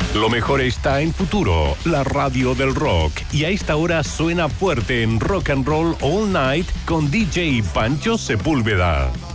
Lo mejor está en Futuro, la radio del rock. Y a esta hora suena fuerte en Rock and Roll All Night con DJ Pancho Sepúlveda.